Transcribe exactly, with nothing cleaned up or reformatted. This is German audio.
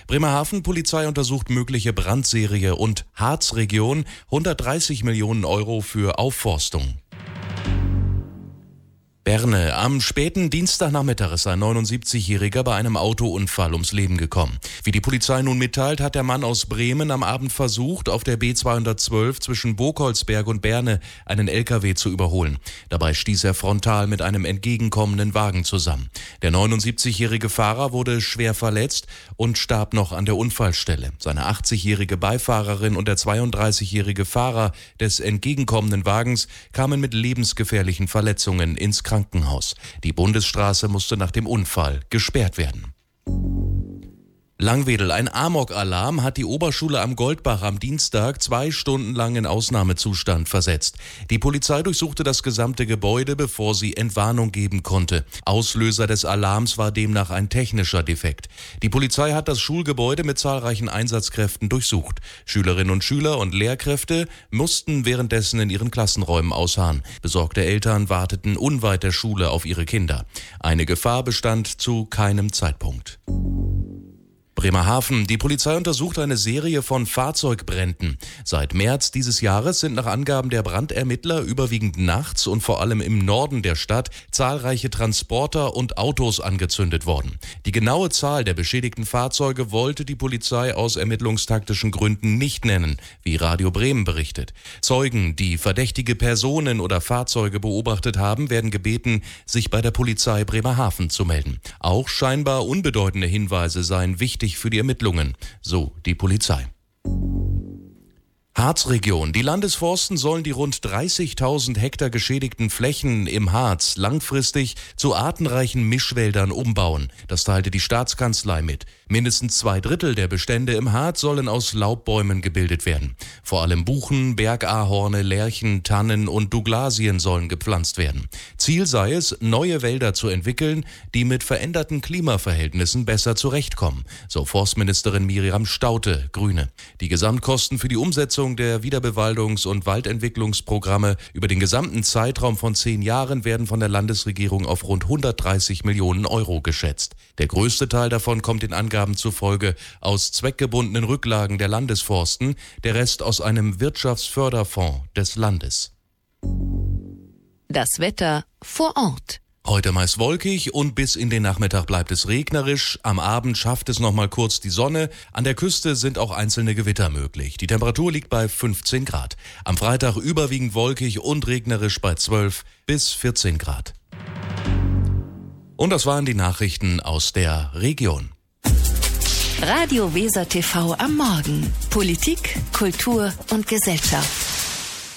Bremerhaven Polizei untersucht mögliche Brandserie und Harzregion hundertdreißig Millionen Euro für Aufforstung. Berne. Am späten Dienstagnachmittag ist ein neunundsiebzigjähriger bei einem Autounfall ums Leben gekommen. Wie die Polizei nun mitteilt, hat der Mann aus Bremen am Abend versucht, auf der B zweihundertzwölf zwischen Burgholzberg und Berne einen L K W zu überholen. Dabei stieß er frontal mit einem entgegenkommenden Wagen zusammen. Der neunundsiebzigjährige Fahrer wurde schwer verletzt und starb noch an der Unfallstelle. Seine achtzigjährige Beifahrerin und der zweiunddreißigjährige Fahrer des entgegenkommenden Wagens kamen mit lebensgefährlichen Verletzungen ins Krankenhaus. Krankenhaus. Die Bundesstraße musste nach dem Unfall gesperrt werden. Langwedel. Ein Amok-Alarm hat die Oberschule am Goldbach am Dienstag zwei Stunden lang in Ausnahmezustand versetzt. Die Polizei durchsuchte das gesamte Gebäude, bevor sie Entwarnung geben konnte. Auslöser des Alarms war demnach ein technischer Defekt. Die Polizei hat das Schulgebäude mit zahlreichen Einsatzkräften durchsucht. Schülerinnen und Schüler und Lehrkräfte mussten währenddessen in ihren Klassenräumen ausharren. Besorgte Eltern warteten unweit der Schule auf ihre Kinder. Eine Gefahr bestand zu keinem Zeitpunkt. Bremerhaven. Die Polizei untersucht eine Serie von Fahrzeugbränden. Seit März dieses Jahres sind nach Angaben der Brandermittler überwiegend nachts und vor allem im Norden der Stadt zahlreiche Transporter und Autos angezündet worden. Die genaue Zahl der beschädigten Fahrzeuge wollte die Polizei aus ermittlungstaktischen Gründen nicht nennen, wie Radio Bremen berichtet. Zeugen, die verdächtige Personen oder Fahrzeuge beobachtet haben, werden gebeten, sich bei der Polizei Bremerhaven zu melden. Auch scheinbar unbedeutende Hinweise seien wichtig für die Ermittlungen, so die Polizei. Harzregion. Die Landesforsten sollen die rund dreißigtausend Hektar geschädigten Flächen im Harz langfristig zu artenreichen Mischwäldern umbauen. Das teilte die Staatskanzlei mit. Mindestens zwei Drittel der Bestände im Harz sollen aus Laubbäumen gebildet werden. Vor allem Buchen, Bergahorne, Lärchen, Tannen und Douglasien sollen gepflanzt werden. Ziel sei es, neue Wälder zu entwickeln, die mit veränderten Klimaverhältnissen besser zurechtkommen, so Forstministerin Miriam Staudte, Grüne. Die Gesamtkosten für die Umsetzung der Wiederbewaldungs- und Waldentwicklungsprogramme über den gesamten Zeitraum von zehn Jahren werden von der Landesregierung auf rund hundertdreißig Millionen Euro geschätzt. Der größte Teil davon kommt den Angaben zufolge aus zweckgebundenen Rücklagen der Landesforsten, der Rest aus einem Wirtschaftsförderfonds des Landes. Das Wetter vor Ort. Heute meist wolkig und bis in den Nachmittag bleibt es regnerisch. Am Abend schafft es noch mal kurz die Sonne. An der Küste sind auch einzelne Gewitter möglich. Die Temperatur liegt bei fünfzehn Grad. Am Freitag überwiegend wolkig und regnerisch bei zwölf bis vierzehn Grad. Und das waren die Nachrichten aus der Region. Radio Weser T V am Morgen. Politik, Kultur und Gesellschaft.